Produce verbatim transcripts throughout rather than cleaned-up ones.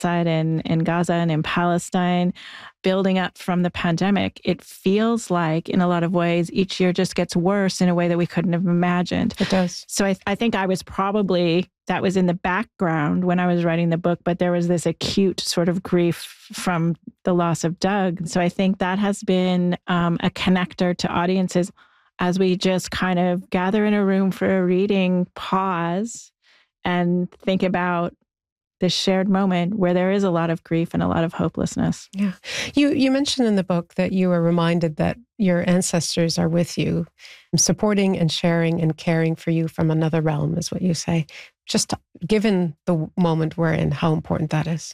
side in, in Gaza and in Palestine, building up from the pandemic, it feels like in a lot of ways, each year just gets worse in a way that we couldn't have imagined. It does. So I, I think I was probably, that was in the background when I was writing the book, but there was this acute sort of grief from the loss of Doug. So I think that has been um, a connector to audiences as we just kind of gather in a room for a reading, pause, and think about this shared moment where there is a lot of grief and a lot of hopelessness. Yeah. You you mentioned in the book that you were reminded that your ancestors are with you, supporting and sharing and caring for you from another realm, is what you say. Just given the moment we're in, how important that is.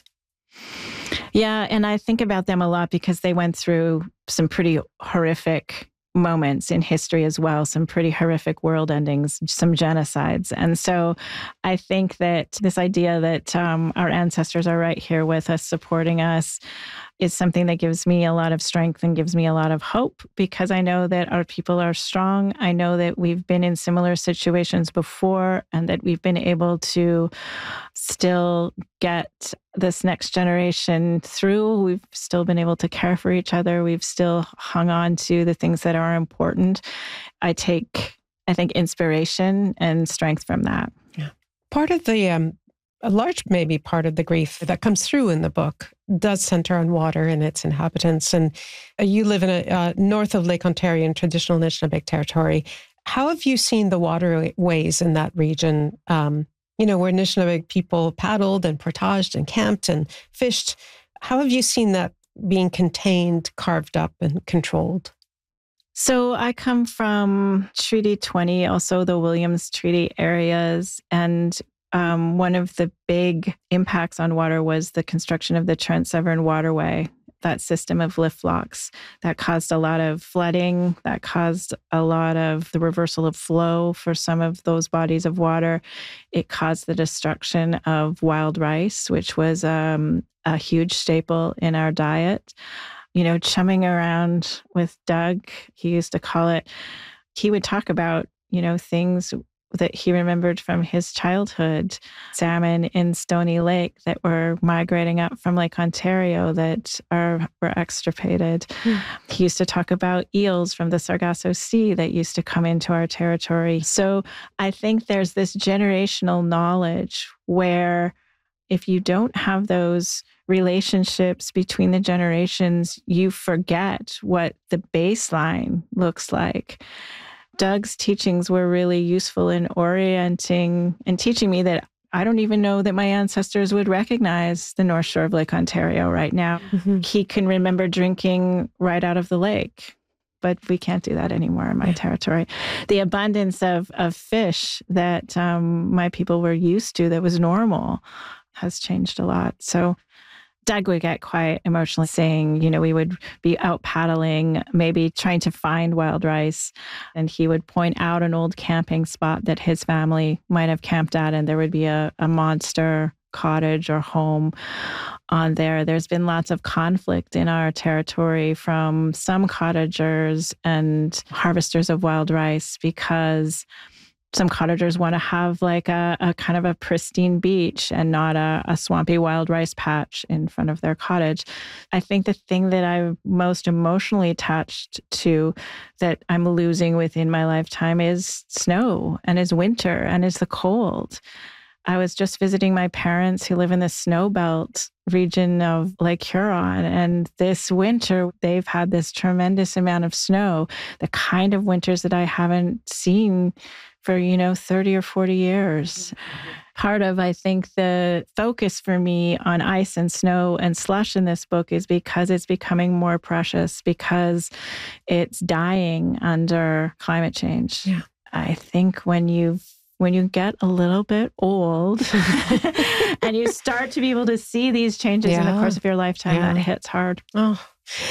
Yeah, and I think about them a lot because they went through some pretty horrific moments in history as well, some pretty horrific world endings, some genocides. And so I think that this idea that um, our ancestors are right here with us, supporting us, is something that gives me a lot of strength and gives me a lot of hope, because I know that our people are strong. I know that we've been in similar situations before and that we've been able to still get this next generation through. We've still been able to care for each other. We've still hung on to the things that are important. I take, I think, inspiration and strength from that. Yeah. Part of the, um, a large maybe part of the grief that comes through in the book does center on water and its inhabitants. And uh, you live in a uh, north of Lake Ontario in traditional Anishinaabe territory. How have you seen the waterways in that region? Um, you know, where Anishinaabe people paddled and portaged and camped and fished. How have you seen that being contained, carved up, and controlled? So I come from Treaty twenty, also the Williams Treaty areas, and Um, one of the big impacts on water was the construction of the Trent Severn Waterway, that system of lift locks that caused a lot of flooding, that caused a lot of the reversal of flow for some of those bodies of water. It caused the destruction of wild rice, which was um, a huge staple in our diet. You know, chumming around with Doug, he used to call it, he would talk about, you know, things that he remembered from his childhood, salmon in Stony Lake that were migrating up from Lake Ontario that are were extirpated. Mm. He used to talk about eels from the Sargasso Sea that used to come into our territory. So I think there's this generational knowledge where if you don't have those relationships between the generations, you forget what the baseline looks like. Doug's teachings were really useful in orienting and teaching me that I don't even know that my ancestors would recognize the North Shore of Lake Ontario right now. Mm-hmm. He can remember drinking right out of the lake, but we can't do that anymore in my yeah. territory. The abundance of, of fish that um, my people were used to that was normal has changed a lot. So Doug would get quite emotional saying, you know, we would be out paddling, maybe trying to find wild rice. And he would point out an old camping spot that his family might have camped at. And there would be a, a monster cottage or home on there. There's been lots of conflict in our territory from some cottagers and harvesters of wild rice because some cottagers want to have like a, a kind of a pristine beach and not a, a swampy wild rice patch in front of their cottage. I think the thing that I'm most emotionally attached to that I'm losing within my lifetime is snow and is winter and is the cold. I was just visiting my parents who live in the snow belt region of Lake Huron. And this winter, they've had this tremendous amount of snow, the kind of winters that I haven't seen for, you know, thirty or forty years. Part of, I think, the focus for me on ice and snow and slush in this book is because it's becoming more precious, because it's dying under climate change. Yeah. I think when you've when you get a little bit old and you start to be able to see these changes yeah. in the course of your lifetime, yeah. that hits hard. Oh,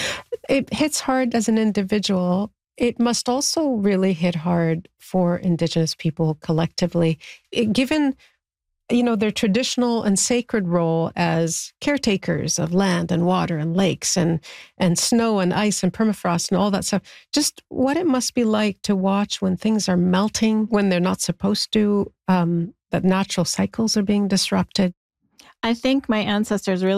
it hits hard as an individual. It must also really hit hard for Indigenous people collectively, it, given, you know, their traditional and sacred role as caretakers of land and water and lakes and, and snow and ice and permafrost and all that stuff. Just what it must be like to watch when things are melting, when they're not supposed to, um, that natural cycles are being disrupted. I think my ancestors really